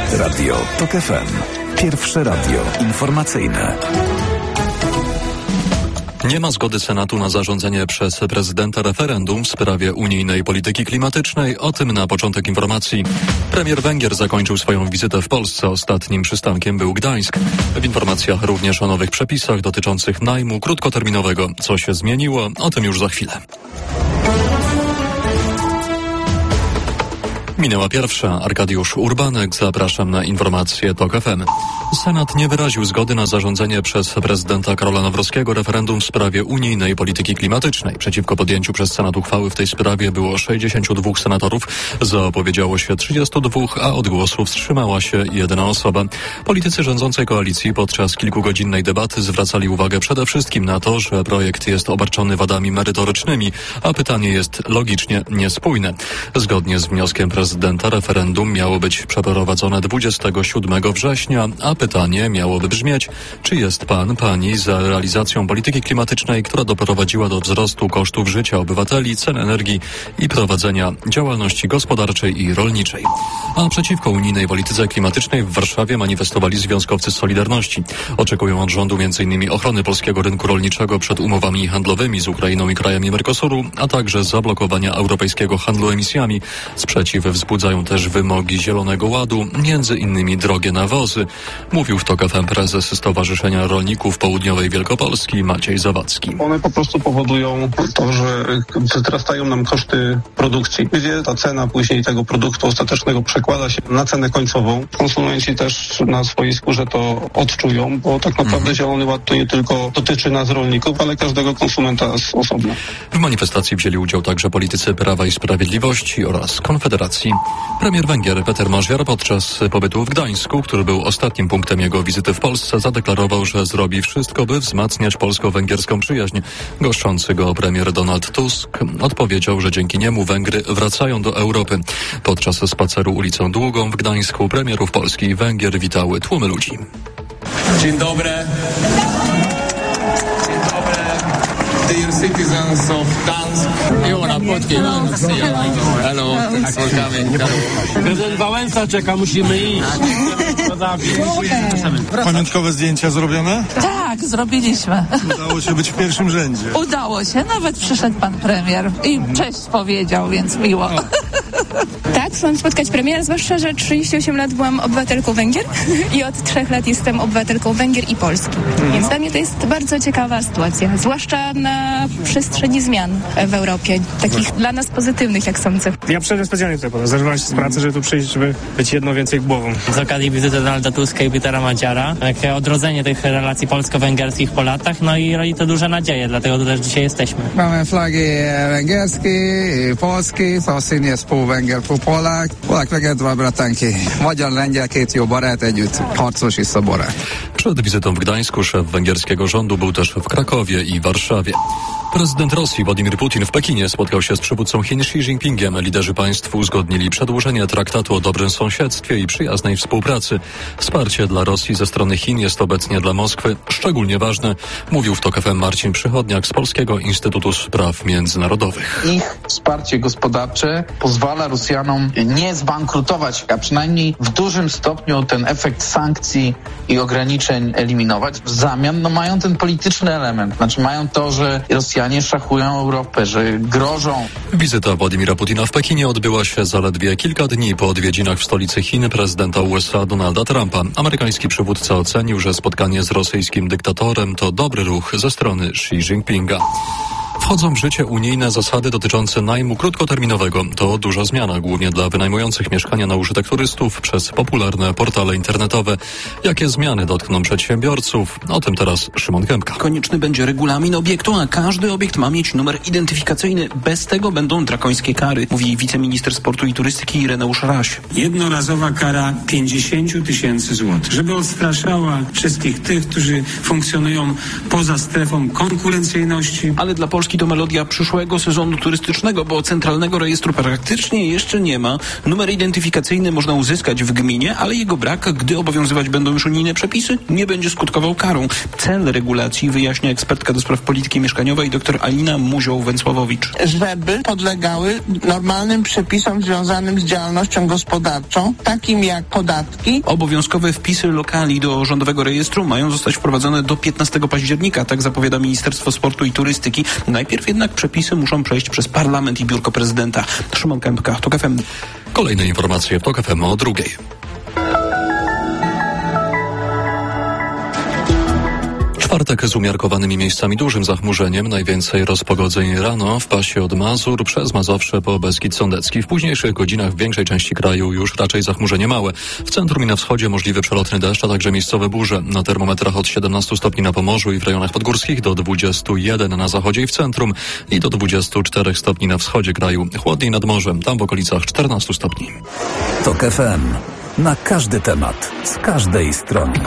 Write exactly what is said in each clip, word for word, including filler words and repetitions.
Radio TOK F M. Pierwsze radio informacyjne. Nie ma zgody Senatu na zarządzenie przez prezydenta referendum w sprawie unijnej polityki klimatycznej. O tym na początek informacji. Premier Węgier zakończył swoją wizytę w Polsce. Ostatnim przystankiem był Gdańsk. W informacjach również o nowych przepisach dotyczących najmu krótkoterminowego. Co się zmieniło? O tym już za chwilę. Minęła pierwsza. Arkadiusz Urbanek. Zapraszam na informacje TOK F M. Senat nie wyraził zgody na zarządzenie przez prezydenta Karola Nawrockiego referendum w sprawie unijnej polityki klimatycznej. Przeciwko podjęciu przez Senat uchwały w tej sprawie było sześćdziesięciu dwóch senatorów. Za opowiedziało się trzydziestu dwóch, a od głosu wstrzymała się jedna osoba. Politycy rządzącej koalicji podczas kilkugodzinnej debaty zwracali uwagę przede wszystkim na to, że projekt jest obarczony wadami merytorycznymi, a pytanie jest logicznie niespójne. Zgodnie z wnioskiem prezydenta Prezydenta referendum miało być przeprowadzone dwudziestego siódmego września, a pytanie miałoby brzmieć, czy jest pan, pani za realizacją polityki klimatycznej, która doprowadziła do wzrostu kosztów życia obywateli, cen energii i prowadzenia działalności gospodarczej i rolniczej. A przeciwko unijnej polityce klimatycznej w Warszawie manifestowali związkowcy z Solidarności. Oczekują od rządu między innymi ochrony polskiego rynku rolniczego przed umowami handlowymi z Ukrainą i krajami Mercosuru, a także zablokowania europejskiego handlu emisjami. Sprzeciw wzbudzają też wymogi Zielonego Ładu, między innymi drogie nawozy. Mówił w TOK F M prezes Stowarzyszenia Rolników Południowej Wielkopolski Maciej Zawadzki. One po prostu powodują to, że wzrastają nam koszty produkcji, gdzie ta cena później tego produktu ostatecznego przekłada się na cenę końcową. Konsumenci też na swojej skórze to odczują, bo tak naprawdę mhm. Zielony Ład to nie tylko dotyczy nas rolników, ale każdego konsumenta z osobna. W manifestacji wzięli udział także politycy Prawa i Sprawiedliwości oraz Konfederacji. Premier Węgier Peter Możdżer podczas pobytu w Gdańsku, który był ostatnim punktem jego wizyty w Polsce, zadeklarował, że zrobi wszystko, by wzmacniać polsko-węgierską przyjaźń. Goszczący go premier Donald Tusk odpowiedział, że dzięki niemu Węgry wracają do Europy. Podczas spaceru ulicą Długą w Gdańsku premierów Polski i Węgier witały tłumy ludzi. Dzień dobry. Dear citizens of Gdańsk. Jó napot kívánok! Hello, welcome. Prezydent Wałęsa czeka, musimy iść. Pamiątkowe zdjęcia zrobione? Tak, zrobiliśmy. Udało się być w pierwszym rzędzie. Udało się, nawet przyszedł pan premier i cześć powiedział, więc miło. Tak, chcę spotkać premiera, zwłaszcza, że trzydzieści osiem lat byłam obywatelką Węgier i od trzech lat jestem obywatelką Węgier i Polski. Mhm. Więc dla mnie to jest bardzo ciekawa sytuacja, zwłaszcza na przestrzeni zmian w Europie, takich dla nas pozytywnych, jak sądzę. Ja przyszedłem specjalnie tutaj, bo zerwałem się z pracy, żeby tu przyjść, żeby być jedno więcej głową. Z okazji wizyty Donalda Tuska i Petera Możdżera, takie odrodzenie tych relacji polsko-węgierskich po latach, no i rodzi to duże nadzieje, dlatego tu też dzisiaj jesteśmy. Mamy flagi węgierskie i polskie, Szaszyn jest pół Węgier, pół Polak. Polak węgier, dwa bratanki. Magyar, lengyel, két jó barát együtt, harcos i szaborát. Przed wizytą w Gdańsku szef węgierskiego rządu był też w Krakowie i Warszawie. Prezydent Rosji Władimir Putin w Pekinie spotkał się z przywódcą Chin Xi Jinpingiem. Liderzy państw uzgodnili przedłużenie traktatu o dobrym sąsiedztwie i przyjaznej współpracy. Wsparcie dla Rosji ze strony Chin jest obecnie dla Moskwy szczególnie ważne, mówił w TOK F M Marcin Przychodniak z Polskiego Instytutu Spraw Międzynarodowych. Ich wsparcie gospodarcze pozwala Rosjanom nie zbankrutować, a przynajmniej w dużym stopniu ten efekt sankcji i ograniczeń eliminować. W zamian no, mają ten polityczny element, znaczy mają to, że Rosjanie szachują Europę, że grożą. Wizyta Władimira Putina w Pekinie odbyła się zaledwie kilka dni po odwiedzinach w stolicy Chin prezydenta U S A Donalda Trumpa. Amerykański przywódca ocenił, że spotkanie z rosyjskim dyktatorem to dobry ruch ze strony Xi Jinpinga. Wchodzą w życie unijne zasady dotyczące najmu krótkoterminowego. To duża zmiana, głównie dla wynajmujących mieszkania na użytek turystów przez popularne portale internetowe. Jakie zmiany dotkną przedsiębiorców? O tym teraz Szymon Kępka. Konieczny będzie regulamin obiektu, a każdy obiekt ma mieć numer identyfikacyjny. Bez tego będą drakońskie kary, mówi wiceminister sportu i turystyki Ireneusz Raś. Jednorazowa kara pięćdziesiąt tysięcy złotych, żeby odstraszała wszystkich tych, którzy funkcjonują poza strefą konkurencyjności. Ale dla Polski to melodia przyszłego sezonu turystycznego, bo centralnego rejestru praktycznie jeszcze nie ma. Numer identyfikacyjny można uzyskać w gminie, ale jego brak, gdy obowiązywać będą już unijne przepisy, nie będzie skutkował karą. Cel regulacji wyjaśnia ekspertka do spraw polityki mieszkaniowej dr Alina Muzioł-Węcławowicz. Żeby podlegały normalnym przepisom związanym z działalnością gospodarczą, takim jak podatki. Obowiązkowe wpisy lokali do rządowego rejestru mają zostać wprowadzone do piętnastego października, tak zapowiada Ministerstwo Sportu i Turystyki. Najpierw jednak przepisy muszą przejść przez parlament i biurko prezydenta. Szymon Kępka, TOK F M. Kolejne informacje w TOK F M o drugiej. Czwartek z umiarkowanymi miejscami dużym zachmurzeniem, najwięcej rozpogodzeń rano w pasie od Mazur przez Mazowsze po Beskid Sądecki. W późniejszych godzinach w większej części kraju już raczej zachmurzenie małe. W centrum i na wschodzie możliwy przelotny deszcz, a także miejscowe burze. Na termometrach od siedemnastu stopni na Pomorzu i w rejonach podgórskich do dwudziestu jeden na zachodzie i w centrum i do dwudziestu czterech stopni na wschodzie kraju. Chłodniej nad morzem, tam w okolicach czternastu stopni. TOK F M. Na każdy temat, z każdej strony.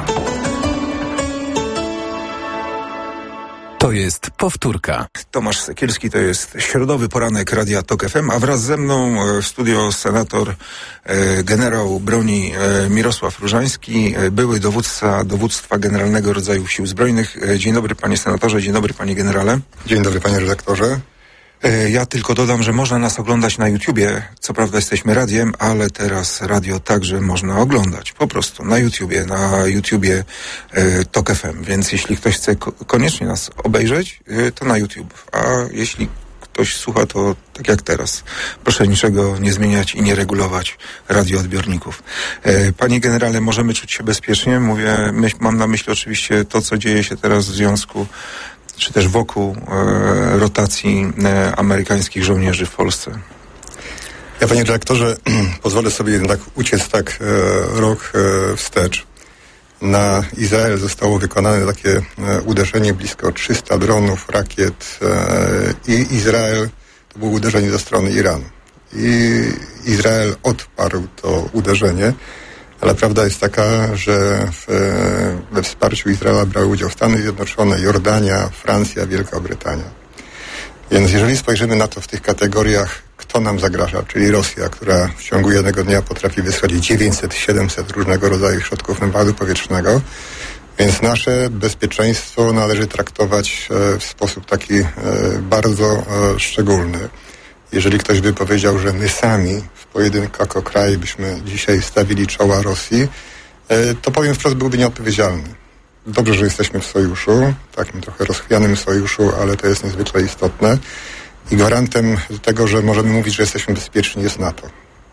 To jest powtórka. Tomasz Sekielski, to jest środowy poranek Radia TOK F M, a wraz ze mną w studio senator e, generał broni e, Mirosław Różański, e, były dowódca dowództwa generalnego rodzajów Sił Zbrojnych. E, dzień dobry panie senatorze, dzień dobry panie generale. Dzień dobry panie redaktorze. Ja tylko dodam, że można nas oglądać na YouTubie. Co prawda jesteśmy radiem, ale teraz radio także można oglądać. Po prostu na YouTubie, na YouTubie e, TOK F M. Więc jeśli ktoś chce ko- koniecznie nas obejrzeć, e, to na YouTube. A jeśli ktoś słucha, to tak jak teraz. Proszę niczego nie zmieniać i nie regulować radioodbiorników. E, panie generale, możemy czuć się bezpiecznie. Mówię, myśl, mam na myśli oczywiście to, co dzieje się teraz w związku czy też wokół e, rotacji e, amerykańskich żołnierzy w Polsce. Ja, panie dyrektorze, pozwolę sobie jednak uciec tak e, rok e, wstecz. Na Izrael zostało wykonane takie e, uderzenie, blisko trzysta dronów, rakiet e, i Izrael, to było uderzenie ze strony Iranu. I Izrael odparł to uderzenie. Ale prawda jest taka, że w, we wsparciu Izraela brały udział Stany Zjednoczone, Jordania, Francja, Wielka Brytania. Więc jeżeli spojrzymy na to w tych kategoriach, kto nam zagraża, czyli Rosja, która w ciągu jednego dnia potrafi wysłać dziewięćset siedemset różnego rodzaju środków napadu powietrznego, więc nasze bezpieczeństwo należy traktować w sposób taki bardzo szczególny. Jeżeli ktoś by powiedział, że my sami w pojedynku jako kraj byśmy dzisiaj stawili czoła Rosji, to powiem wprost, byłby nieodpowiedzialny. Dobrze, że jesteśmy w sojuszu, takim trochę rozchwianym sojuszu, ale to jest niezwykle istotne i gwarantem tego, że możemy mówić, że jesteśmy bezpieczni, jest NATO.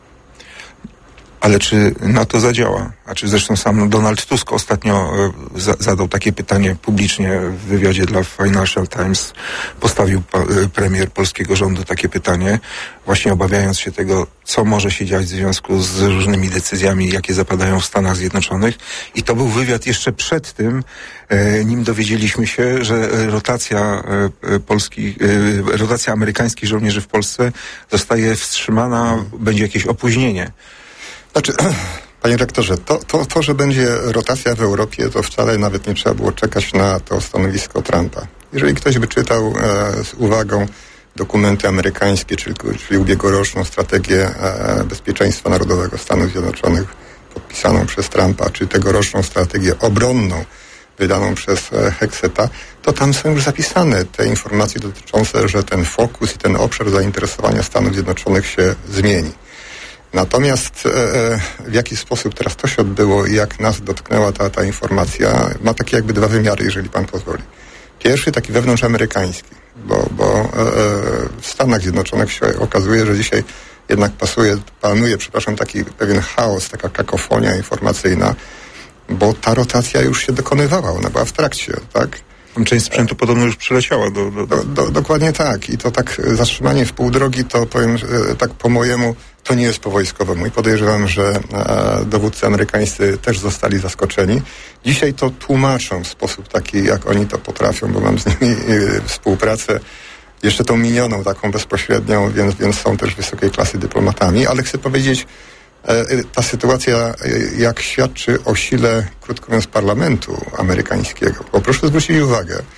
Ale czy NATO zadziała? A czy zresztą sam Donald Tusk ostatnio e, za, zadał takie pytanie publicznie w wywiadzie dla Financial Times. Postawił pa, e, premier polskiego rządu takie pytanie, właśnie obawiając się tego, co może się dziać w związku z różnymi decyzjami, jakie zapadają w Stanach Zjednoczonych. I to był wywiad jeszcze przed tym, e, nim dowiedzieliśmy się, że rotacja e, polskich, e, rotacja amerykańskich żołnierzy w Polsce zostaje wstrzymana, będzie jakieś opóźnienie. Znaczy, panie rektorze, to, to, to, że będzie rotacja w Europie, to wcale nawet nie trzeba było czekać na to stanowisko Trumpa. Jeżeli ktoś by czytał e, z uwagą dokumenty amerykańskie, czyli, czyli ubiegłoroczną strategię e, bezpieczeństwa narodowego Stanów Zjednoczonych podpisaną przez Trumpa, czy tegoroczną strategię obronną wydaną przez e, Hexeta, to tam są już zapisane te informacje dotyczące, że ten fokus i ten obszar zainteresowania Stanów Zjednoczonych się zmieni. Natomiast e, w jaki sposób teraz to się odbyło i jak nas dotknęła ta, ta informacja, ma takie jakby dwa wymiary, jeżeli pan pozwoli. Pierwszy taki wewnątrzamerykański, bo, bo e, w Stanach Zjednoczonych się okazuje, że dzisiaj jednak pasuje, panuje, przepraszam, taki pewien chaos, taka kakofonia informacyjna, bo ta rotacja już się dokonywała, ona była w trakcie, tak? Część sprzętu podobno już przyleciała do, do, do... do, do dokładnie tak. I to tak zatrzymanie w pół drogi, to powiem tak po mojemu, to nie jest po wojskowemu. I podejrzewam, że e, dowódcy amerykańscy też zostali zaskoczeni. Dzisiaj to tłumaczą w sposób taki, jak oni to potrafią, bo mam z nimi e, współpracę jeszcze tą minioną, taką bezpośrednią, więc, więc są też wysokiej klasy dyplomatami. Ale chcę powiedzieć, e, ta sytuacja e, jak świadczy o sile, krótko mówiąc, parlamentu amerykańskiego. Bo proszę zwrócić uwagę,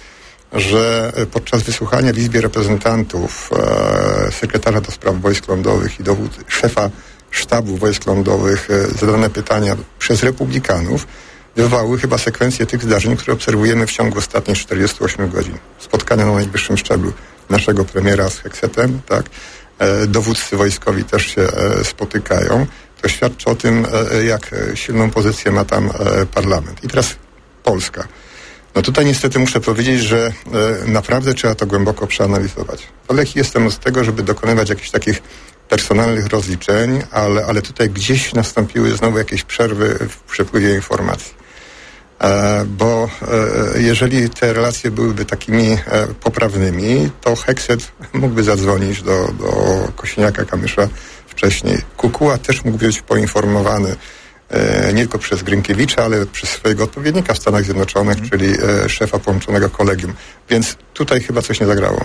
że podczas wysłuchania w Izbie Reprezentantów e, sekretarza do spraw wojsk lądowych i dowód, szefa sztabu wojsk lądowych e, zadane pytania przez republikanów wywołały chyba sekwencję tych zdarzeń, które obserwujemy w ciągu ostatnich czterdziestu ośmiu godzin. Spotkania na najwyższym szczeblu naszego premiera z Heksetem, tak? E, dowódcy wojskowi też się e, spotykają. To świadczy o tym, e, jak silną pozycję ma tam e, parlament. I teraz Polska. No tutaj niestety muszę powiedzieć, że e, naprawdę trzeba to głęboko przeanalizować. Daleki jestem od tego, żeby dokonywać jakichś takich personalnych rozliczeń, ale, ale tutaj gdzieś nastąpiły znowu jakieś przerwy w przepływie informacji. E, bo e, jeżeli te relacje byłyby takimi e, poprawnymi, to Hekset mógłby zadzwonić do, do Kosiniaka-Kamysza wcześniej. Kukuła też mógł być poinformowany e, nie tylko przez Grynkiewicza, ale przez swojego odpowiednika w Stanach Zjednoczonych, mm. czyli e, szefa połączonego kolegium. Więc tutaj chyba coś nie zagrało.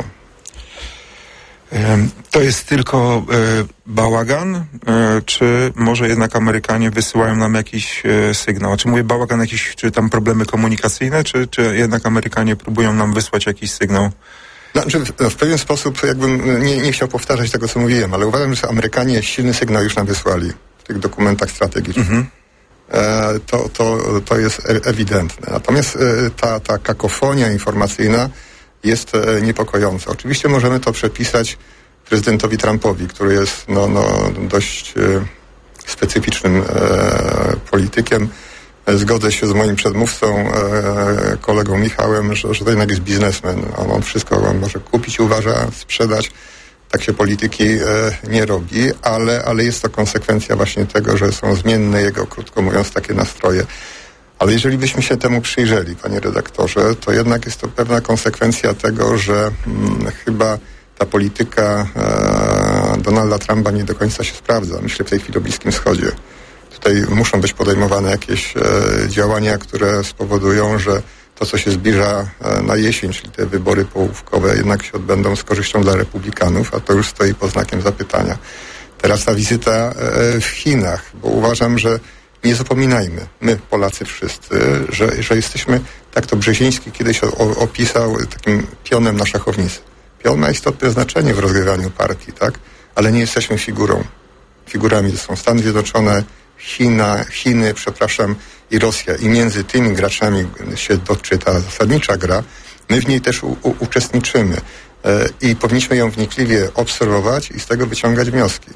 To jest tylko e, bałagan, e, czy może jednak Amerykanie wysyłają nam jakiś e, sygnał? Czy mówię bałagan, jakiś, czy tam problemy komunikacyjne, czy, czy jednak Amerykanie próbują nam wysłać jakiś sygnał? Znaczy, w, w pewien sposób jakbym nie, nie chciał powtarzać tego, co mówiłem, ale uważam, że Amerykanie silny sygnał już nam wysłali w tych dokumentach strategicznych. Mhm. E, to, to, to jest e- ewidentne. Natomiast e, ta, ta kakofonia informacyjna jest e, niepokojąca. Oczywiście możemy to przepisać prezydentowi Trumpowi, który jest no, no, dość e, specyficznym e, politykiem. E, zgodzę się z moim przedmówcą, e, kolegą Michałem, że, że to jednak jest biznesmen. On, on wszystko on może kupić, uważa, sprzedać. Tak się polityki e, nie robi, ale, ale jest to konsekwencja właśnie tego, że są zmienne jego, krótko mówiąc, takie nastroje. Ale jeżeli byśmy się temu przyjrzeli, panie redaktorze, to jednak jest to pewna konsekwencja tego, że hmm, chyba ta polityka e, Donalda Trumpa nie do końca się sprawdza. Myślę w tej chwili o Bliskim Wschodzie. Tutaj muszą być podejmowane jakieś e, działania, które spowodują, że to, co się zbliża e, na jesień, czyli te wybory połówkowe, jednak się odbędą z korzyścią dla republikanów, a to już stoi pod znakiem zapytania. Teraz ta wizyta e, w Chinach, bo uważam, że nie zapominajmy, my Polacy wszyscy, że, że jesteśmy, tak to Brzeziński kiedyś o, opisał takim pionem na szachownicy. Pion ma istotne znaczenie w rozgrywaniu partii, tak? Ale nie jesteśmy figurą. Figurami to są Stany Zjednoczone, China, Chiny, przepraszam, i Rosja. I między tymi graczami się toczy ta zasadnicza gra. My w niej też u, u, uczestniczymy. E, I powinniśmy ją wnikliwie obserwować i z tego wyciągać wnioski.